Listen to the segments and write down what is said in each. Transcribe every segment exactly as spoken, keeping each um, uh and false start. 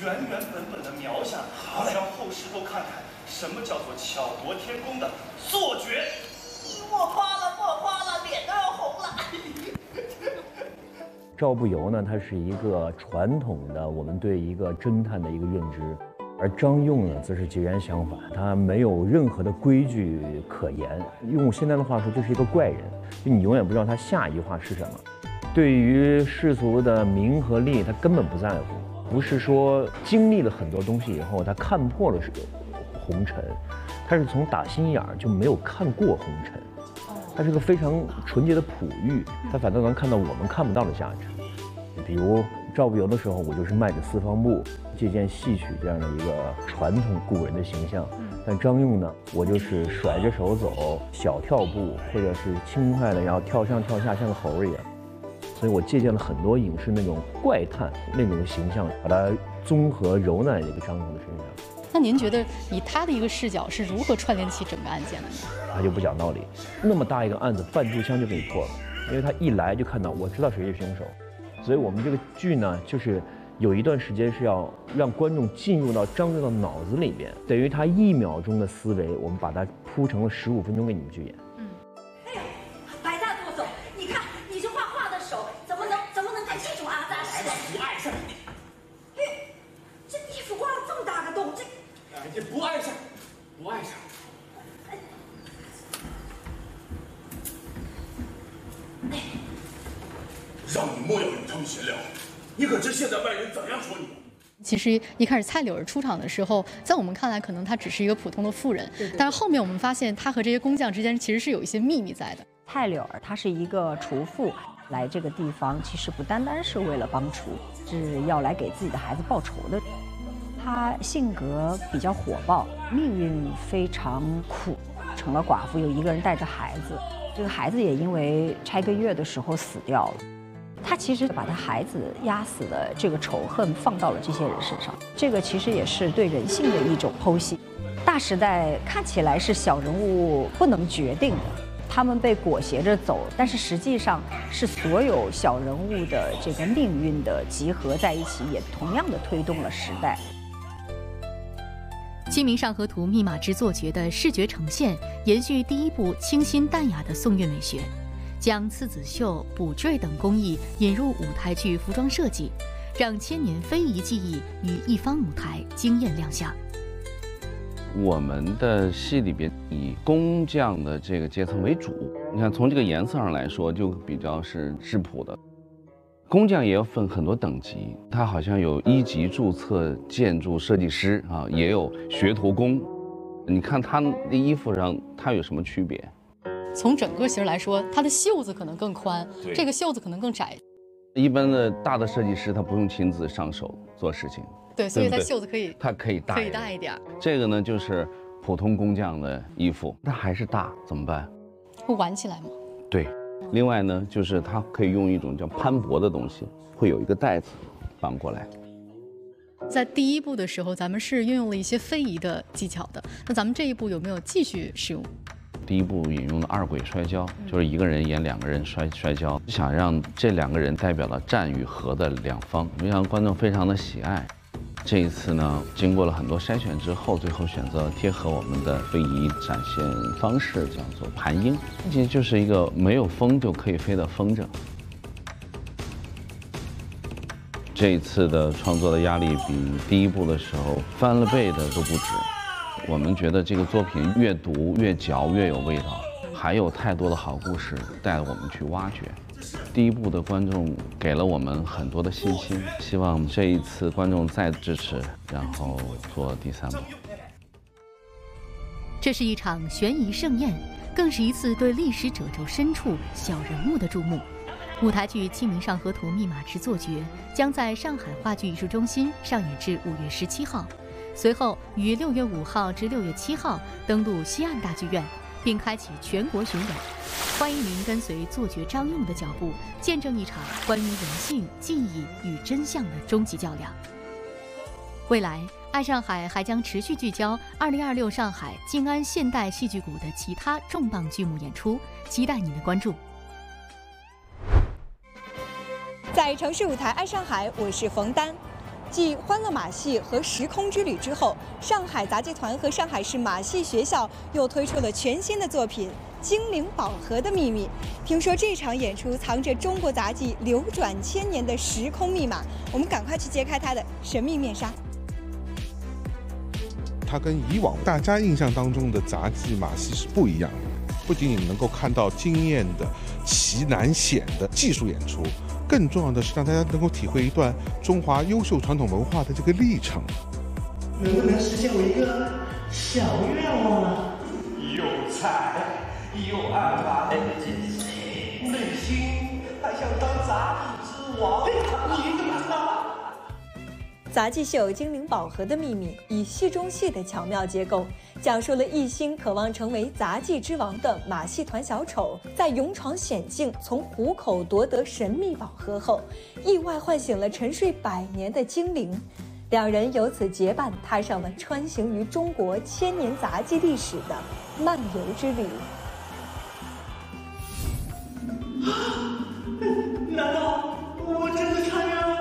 原原本本的描下，好，让后世都看看什么叫做巧夺天工的做绝。 莫夸了，莫夸了，脸都要红了。 赵不由呢，他是一个传统的我们对一个侦探的一个认知，而张用呢，则是截然相反，他没有任何的规矩可言。用现在的话说，就是一个怪人，就你永远不知道他下一句话是什么。对于世俗的名和利，他根本不在乎。不是说经历了很多东西以后，他看破了红尘，他是从打心眼儿就没有看过红尘。他是个非常纯洁的璞玉，他反倒能看到我们看不到的价值。比如赵不由的时候，我就是迈着四方步，借鉴戏曲这样的一个传统古人的形象。但张用呢，我就是甩着手走，小跳步，或者是轻快的，然后跳上跳下，像个猴儿一样。所以我借鉴了很多影视那种怪探那种形象，把它综合揉在这个张用的身上。 那您觉得以他的一个视角是如何串联起整个案件的呢？ 他就不讲道理，那么大一个案子，半炷香就给你破了，因为他一来就看到，我知道谁是凶手，所以我们这个剧呢，就是有一段时间是要让观众进入到张用的脑子里边，等于他一秒钟的思维，我们把它铺成了十五分钟给你们去演。 嗯，哎呀，白大舵手，你看你这画画的手怎么能怎么能看清楚阿扎实？ 不碍事。 哎，这地府挖了这么大个洞，这哎，这不碍事，不碍事。让你莫要与他们闲聊，你可知现在外人怎样说你？ 其实一开始蔡柳儿出场的时候，在我们看来，可能她只是一个普通的妇人，对对对，但是后面我们发现，她和这些工匠之间其实是有一些秘密在的。 蔡柳儿她是一个厨妇，来这个地方其实不单单是为了帮厨，是要来给自己的孩子报仇的。她性格比较火爆，命运非常苦，成了寡妇，有一个人带着孩子，这个孩子也因为拆个月的时候死掉了。他其实把他孩子压死的这个仇恨放到了这些人身上，这个其实也是对人性的一种剖析。大时代看起来是小人物不能决定的，他们被裹挟着走，但是实际上是所有小人物的这个命运的集合在一起，也同样的推动了时代。 《清明上河图》密码之作绝的视觉呈现，延续第一部清新淡雅的宋韵美学。将刺子绣、补缀等工艺引入舞台剧服装设计，让千年非遗技艺于一方舞台惊艳亮相。 我们的戏里边以工匠的这个阶层为主，你看从这个颜色上来说，就比较是质朴的。工匠也要分很多等级，他好像有一级注册建筑设计师啊，也有学徒工。你看他的衣服上，他有什么区别？ 从整个型来说，它的袖子可能更宽，这个袖子可能更窄。 一般的大的设计师他不用亲自上手做事情， 对，所以它袖子可以， 它可以大， 可以大一点。 这个呢就是普通工匠的衣服，它还是大，怎么办？ 会挽起来吗？ 对。另外呢，就是它可以用一种叫攀脖的东西，会有一个带子绑过来。 在第一部的时候，咱们是运用了一些非遗的技巧的，那咱们这一部有没有继续使用？ 第一部引用了二鬼摔跤，就是一个人演两个人摔摔跤，想让这两个人代表了战与和的两方，没想到观众非常的喜爱。这一次呢，经过了很多筛选之后，最后选择贴合我们的非遗展现方式，叫做盘鹰，其实就是一个没有风就可以飞的风筝。这一次的创作的压力比第一部的时候翻了倍的都不止。我们觉得这个作品越读越嚼越有味道，还有太多的好故事带我们去挖掘。第一部的观众给了我们很多的信心，希望这一次观众再支持，然后做第三部。 这是一场悬疑盛宴，更是一次对历史褶皱深处小人物的注目。舞台剧《清明上河图》密码之作绝将在上海话剧艺术中心上演至五月十七号。随后于六月五号至六月七号登陆西岸大剧院，并开启全国巡演。欢迎您跟随作绝张用的脚步，见证一场关于人性、记忆与真相的终极较量。未来，爱上海还将持续聚焦二零二六上海静安现代戏剧谷的其他重磅剧目演出，期待您的关注。 在城市舞台爱上海，我是冯丹。 继《欢乐马戏》和《时空之旅》之后，上海杂技团和上海市马戏学校又推出了全新的作品《精灵宝盒的秘密》。听说这场演出藏着中国杂技流转千年的时空密码，我们赶快去揭开它的神秘面纱。 它跟以往大家印象当中的杂技马戏是不一样的，不仅仅能够看到惊艳的奇难险的技术演出，更重要的是让大家能够体会一段中华优秀传统文化的这个历程。 能不能实现我一个小愿望啊？ 有才有安排，内心还想当杂技之王，你怎么知道？ 杂技秀《精灵宝盒的秘密》以戏中戏的巧妙结构，讲述了一心渴望成为杂技之王的马戏团小丑，在勇闯险境从虎口夺得神秘宝盒后，意外唤醒了沉睡百年的精灵。两人由此结伴踏上了穿行于中国千年杂技历史的漫游之旅。 难道我真的穿越了？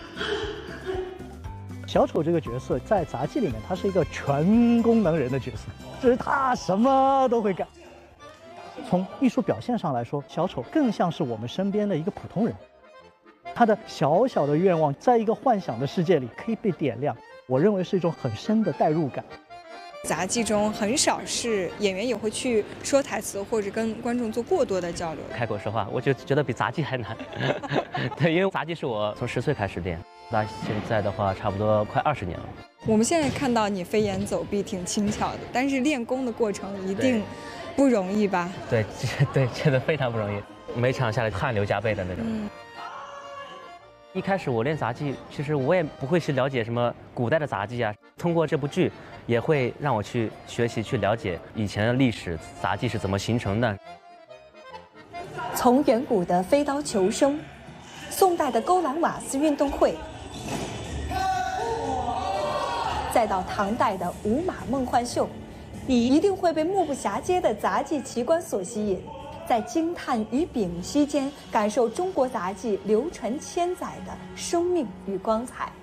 小丑这个角色在杂技里面，他是一个全功能人的角色，就是他什么都会干。从艺术表现上来说，小丑更像是我们身边的一个普通人，他的小小的愿望，在一个幻想的世界里可以被点亮，我认为是一种很深的代入感。 杂技中很少是演员也会去说台词，或者跟观众做过多的交流。 开口说话，我就觉得比杂技还难。对，因为杂技是我从十岁开始练，到现在的话差不多快二十年了。 我们现在看到你飞檐走壁挺轻巧的，但是练功的过程一定不容易吧？ 对，对，真的非常不容易，每场下来汗流浃背的那种。嗯，一开始我练杂技，其实我也不会去了解什么古代的杂技啊。通过这部剧，也会让我去学习、去了解以前的历史，杂技是怎么形成的。 从远古的飞刀求生，宋代的勾栏瓦斯运动会，再到唐代的五马梦幻秀，你一定会被目不暇接的杂技奇观所吸引。在惊叹与屏息间，感受中国杂技流传千载的生命与光彩。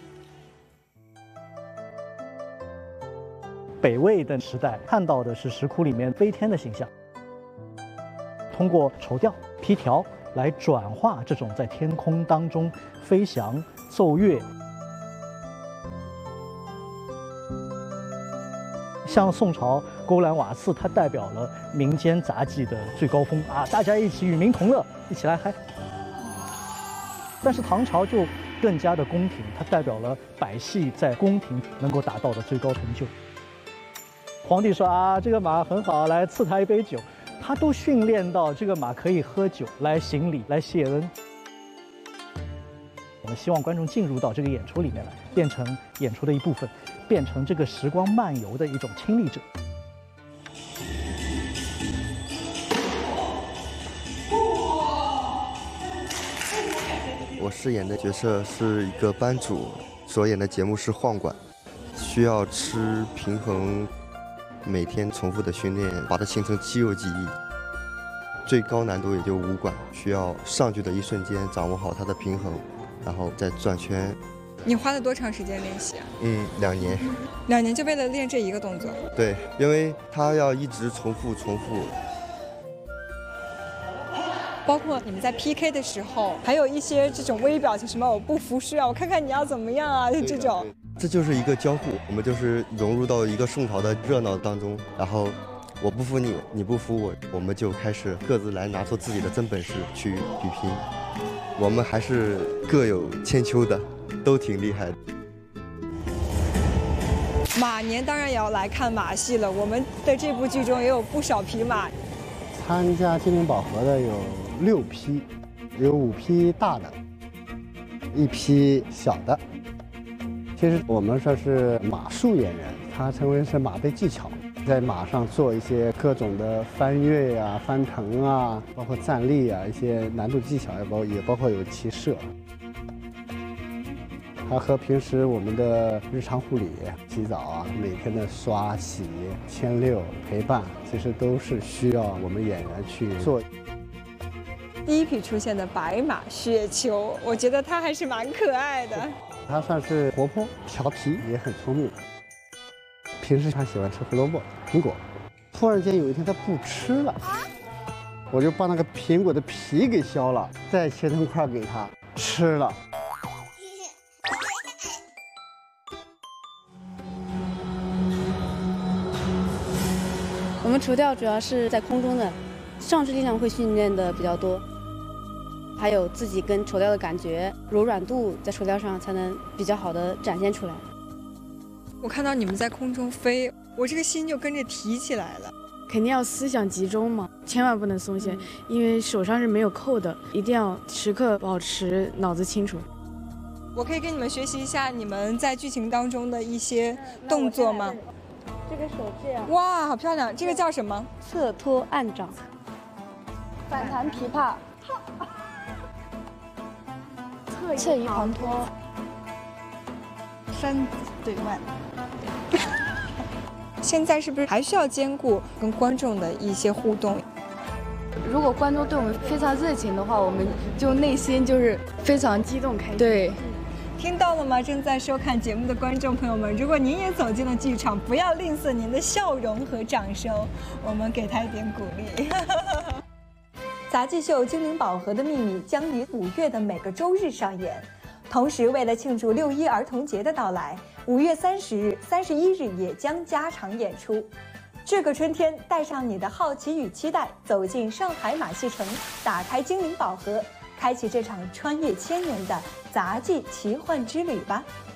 北魏的时代看到的是石窟里面飞天的形象，通过绸吊、皮条来转化这种在天空当中飞翔、奏乐。像宋朝勾栏瓦肆，它代表了民间杂技的最高峰啊，大家一起与民同乐，一起来嗨。但是唐朝就更加的宫廷，它代表了百戏在宫廷能够达到的最高成就。皇帝说啊，这个马很好，来赐他一杯酒，他都训练到这个马可以喝酒来行礼来谢恩。我们希望观众进入到这个演出里面来，变成演出的一部分，变成这个时光漫游的一种亲历者。 我饰演的角色是一个班主，所演的节目是晃管，需要吃平衡，每天重复的训练，把它形成肌肉记忆。最高难度也就五管，需要上去的一瞬间掌握好它的平衡，然后再转圈。 你花了多长时间练习啊？ 嗯，两年。 两年就为了练这一个动作？ 对，因为它要一直重复重复。 包括你们在 P K 的时候，还有一些这种微表情，什么我不服输啊，我看看你要怎么样啊，就这种。 这就是一个交互，我们就是融入到一个宋朝的热闹当中，然后我不服你，你不服我，我们就开始各自来拿出自己的真本事去比拼。我们还是各有千秋的，都挺厉害的。 马年当然也要来看马戏了，我们的这部剧中也有不少匹马。 参加精灵宝盒的有六匹，有五匹大的，一匹小的。其实我们说是马术演员，他称为是马背技巧，在马上做一些各种的翻越呀、翻腾啊，包括站立啊，一些难度技巧，也包也包括有骑射。它和平时我们的日常护理、洗澡啊，每天的刷洗、牵遛、陪伴，其实都是需要我们演员去做。 第一匹出现的白马雪球，我觉得它还是蛮可爱的。 他算是活泼、调皮，也很聪明。平时他喜欢吃胡萝卜、苹果，突然间有一天他不吃了，我就把那个苹果的皮给削了，再切成块给他吃了。 我们垂钓主要是在空中的，上肢力量会训练的比较多，还有自己跟垂钓的感觉、柔软度，在垂钓上才能比较好的展现出来。 我看到你们在空中飞，我这个心就跟着提起来了。 肯定要思想集中嘛，千万不能松懈，因为手上是没有扣的，一定要时刻保持脑子清楚。 我可以跟你们学习一下你们在剧情当中的一些动作吗？ 这个手这样。 哇，好漂亮！这个叫什么？ 侧托按掌。反弹琵琶。侧移旁托。 山对腕。现在是不是还需要兼顾跟观众的一些互动？ 如果观众对我们非常热情的话，我们就内心就是非常激动开心。 对，听到了吗？正在收看节目的观众朋友们，如果您也走进了剧场，不要吝啬您的笑容和掌声，我们给他一点鼓励。 杂技秀《精灵宝盒的秘密》将于五月的每个周日上演。同时，为了庆祝六一儿童节的到来，五月三十日、三十一日也将加场演出。这个春天，带上你的好奇与期待，走进上海马戏城，打开精灵宝盒，开启这场穿越千年的杂技奇幻之旅吧！